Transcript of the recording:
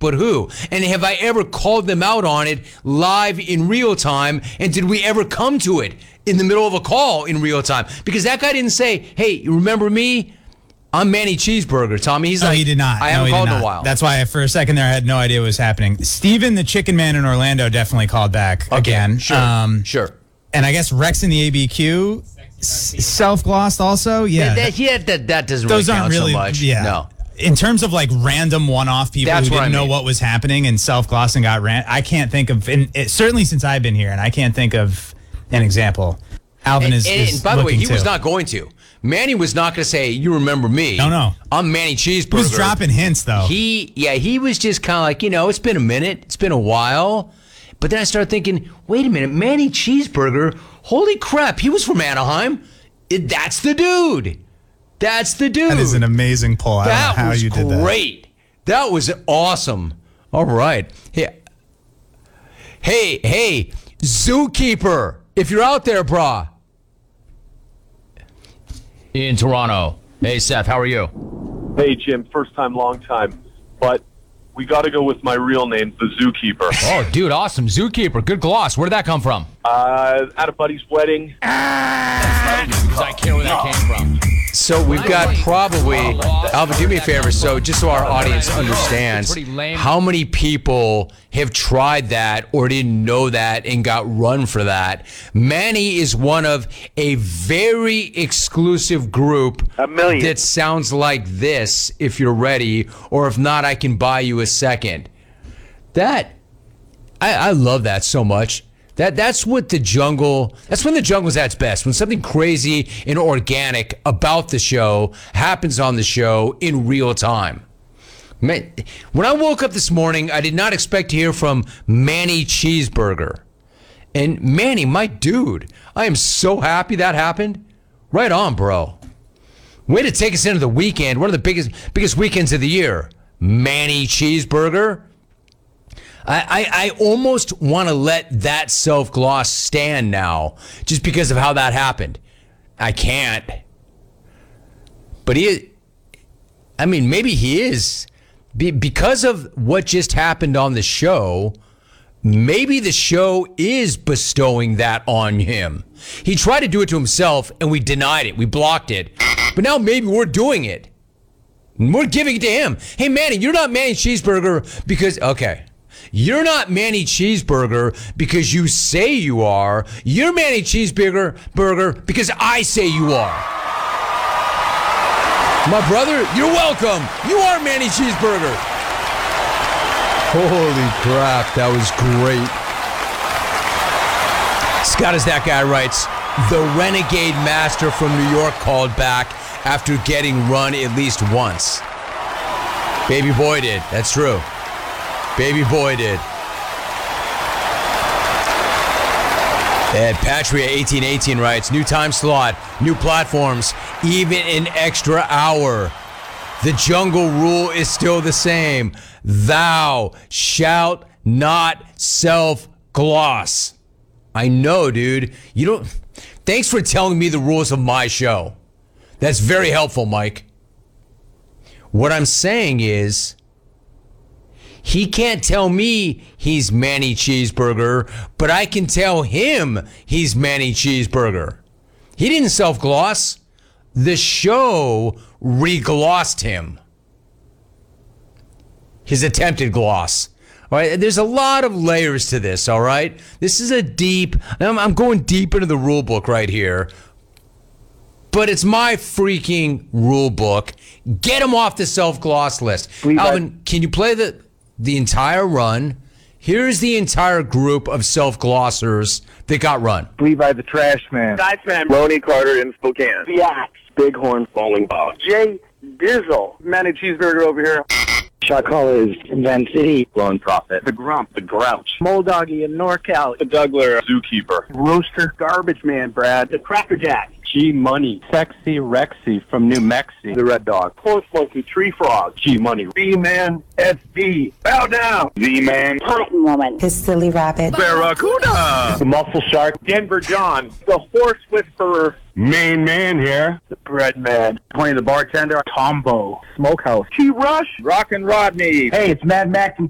but who? And have I ever called them out on it live in real time? And did we ever come to it in the middle of a call in real time? Because that guy didn't say, hey, you remember me? I'm Manny Cheeseburger, Tommy. He's like, he did not. I haven't called in a while. That's why for a second there I had no idea what was happening. Steven, the Chicken Man in Orlando, definitely called back again. Sure. Sure. And I guess Rex in the ABQ self-glossed also. Yeah. That doesn't Those really aren't count really, so much. Yeah. No. In terms of like random one-off people That's who what didn't I know mean. what was happening and self-glossed and got I can't think of, certainly since I've been here, and I can't think of an example. Alvin is by the way, he too. was not going to. Manny was not going to say, you remember me. No. I'm Manny Cheeseburger. He was dropping hints, though. He was just kind of like, it's been a minute. It's been a while. But then I started thinking, wait a minute, Manny Cheeseburger, holy crap, he was from Anaheim. That's the dude. That's the dude. That is an amazing pull. I don't know how you did that. That was great. That was awesome. All right. Hey, Zookeeper, if you're out there, brah. In Toronto. Hey, Seth, how are you? Hey, Jim, first time, long time. But we got to go with my real name, the Zookeeper. Oh, dude, awesome. Zookeeper, good gloss. Where did that come from? At a buddy's wedding. I care where that came from. So we've got probably, Alvin, do me a favor, just so our audience understands, how many people have tried that or didn't know that and got run for that. Manny is one of a very exclusive group that sounds like this, if you're ready, or if not, I can buy you a second. I love that so much. That's when the jungle's at its best. When something crazy and organic about the show happens on the show in real time. Man, when I woke up this morning, I did not expect to hear from Manny Cheeseburger. And Manny, my dude, I am so happy that happened. Right on, bro. Way to take us into the weekend, one of the biggest weekends of the year. Manny Cheeseburger. I almost want to let that self-gloss stand now just because of how that happened. I can't. But maybe he is. Because of what just happened on the show, maybe the show is bestowing that on him. He tried to do it to himself, and we denied it. We blocked it. But now maybe we're doing it. We're giving it to him. Hey, Manny, you're not Manny Cheeseburger because... Okay. You're not Manny Cheeseburger because you say you are. You're Manny Cheeseburger because I say you are. My brother, you're welcome. You are Manny Cheeseburger. Holy crap, that was great. Scott is that guy writes, the Renegade Master from New York called back after getting run at least once. Baby boy did. That's true. Baby boy did. And Patria1818 writes, new time slot, new platforms, even an extra hour. The jungle rule is still the same. Thou shalt not self-gloss. I know, dude. Thanks for telling me the rules of my show. That's very helpful, Mike. What I'm saying is, he can't tell me he's Manny Cheeseburger, but I can tell him he's Manny Cheeseburger. He didn't self-gloss. The show re-glossed him. His attempted gloss. All right, there's a lot of layers to this, all right? This is I'm going deep into the rule book right here. But it's my freaking rule book. Get him off the self-gloss list. Alvin, can you play the entire run? Here's the entire group of self-glossers that got run. Levi the Trash Man. Dice Man. Ronnie Carter in Spokane. The Axe. Bighorn Falling Boss. Jay Dizzle. Manny Cheeseburger over here. Shot caller is in Van City. Lone Prophet. The Grump. The Grouch. Moldoggy in NorCal. The Dougler. Zookeeper. Rooster. Garbage Man, Brad. The Cracker Jack. G-Money. Sexy Rexy from New Mexico. The Red Dog. Horse Monkey. Tree Frog. G-Money. B-Man. SD. Bow down. Z-Man. Cotton Woman. His Silly Rabbit. Barracuda. The Muscle Shark. Denver John. The Horse Whisperer. Main Man here. The Bread Man. Tony the Bartender. Tombo. Smokehouse. T-Rush. Rockin' Rodney. Hey, it's Mad Max